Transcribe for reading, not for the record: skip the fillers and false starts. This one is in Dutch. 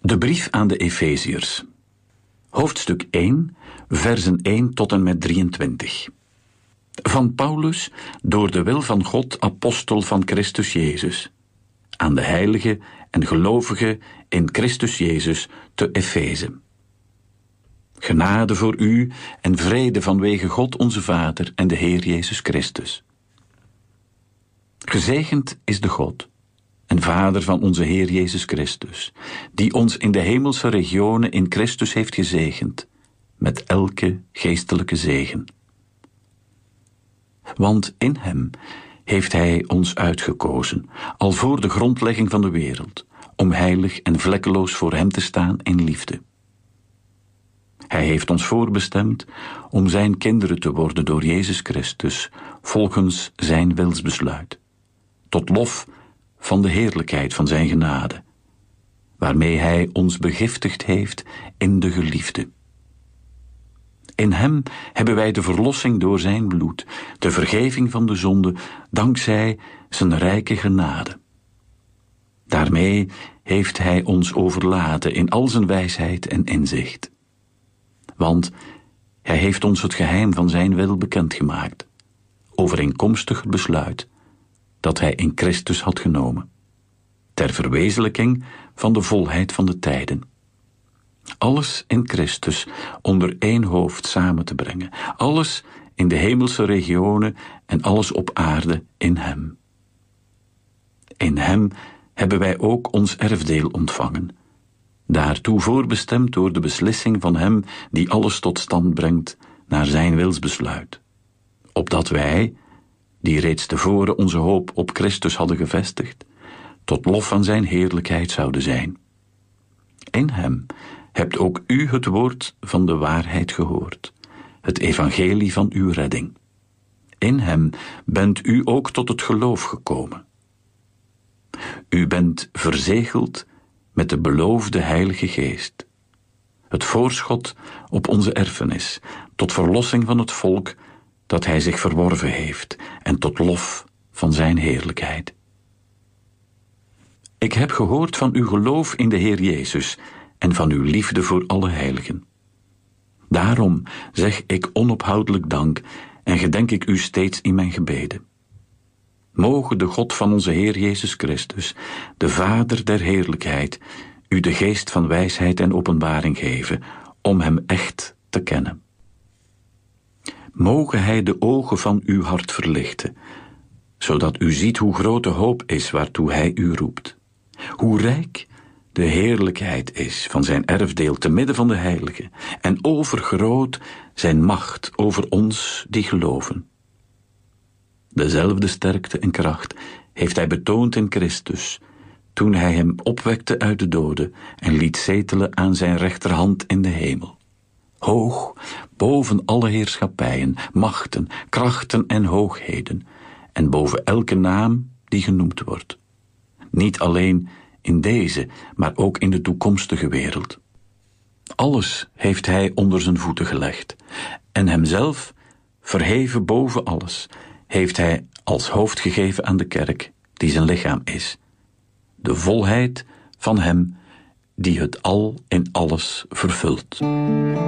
De brief aan de Efeziërs. Hoofdstuk 1, versen 1 tot en met 23. Van Paulus, door de wil van God, apostel van Christus Jezus. Aan de heiligen en gelovigen in Christus Jezus te Efeze. Genade voor u en vrede vanwege God onze Vader en de Heer Jezus Christus. Gezegend is de God en Vader van onze Heer Jezus Christus, die ons in de hemelse regionen in Christus heeft gezegend, met elke geestelijke zegen. Want in hem heeft hij ons uitgekozen, al voor de grondlegging van de wereld, om heilig en vlekkeloos voor hem te staan in liefde. Hij heeft ons voorbestemd om zijn kinderen te worden door Jezus Christus, volgens zijn wilsbesluit, tot lof van de heerlijkheid van zijn genade, waarmee hij ons begiftigd heeft in de geliefde. In hem hebben wij de verlossing door zijn bloed, de vergeving van de zonde, dankzij zijn rijke genade. Daarmee heeft hij ons overladen in al zijn wijsheid en inzicht. Want hij heeft ons het geheim van zijn wil bekendgemaakt, overeenkomstig het besluit dat hij in Christus had genomen, ter verwezenlijking van de volheid van de tijden. Alles in Christus onder één hoofd samen te brengen, alles in de hemelse regionen en alles op aarde in hem. In hem hebben wij ook ons erfdeel ontvangen, daartoe voorbestemd door de beslissing van hem die alles tot stand brengt naar zijn wilsbesluit, opdat wij, die reeds tevoren onze hoop op Christus hadden gevestigd, tot lof van zijn heerlijkheid zouden zijn. In hem hebt ook u het woord van de waarheid gehoord, het evangelie van uw redding. In hem bent u ook tot het geloof gekomen. U bent verzegeld met de beloofde Heilige Geest, het voorschot op onze erfenis, tot verlossing van het volk dat hij zich verworven heeft en tot lof van zijn heerlijkheid. Ik heb gehoord van uw geloof in de Heer Jezus en van uw liefde voor alle heiligen. Daarom zeg ik onophoudelijk dank en gedenk ik u steeds in mijn gebeden. Moge de God van onze Heer Jezus Christus, de Vader der heerlijkheid, u de geest van wijsheid en openbaring geven, om hem echt te kennen. Moge hij de ogen van uw hart verlichten, zodat u ziet hoe groot de hoop is waartoe hij u roept. Hoe rijk de heerlijkheid is van zijn erfdeel te midden van de heiligen, en overgroot zijn macht over ons die geloven. Dezelfde sterkte en kracht heeft hij betoond in Christus, toen hij hem opwekte uit de doden en liet zetelen aan zijn rechterhand in de hemel. Hoog boven alle heerschappijen, machten, krachten en hoogheden, en boven elke naam die genoemd wordt. Niet alleen in deze, maar ook in de toekomstige wereld. Alles heeft hij onder zijn voeten gelegd, en hemzelf, verheven boven alles, heeft hij als hoofd gegeven aan de kerk, die zijn lichaam is. De volheid van hem die het al in alles vervult.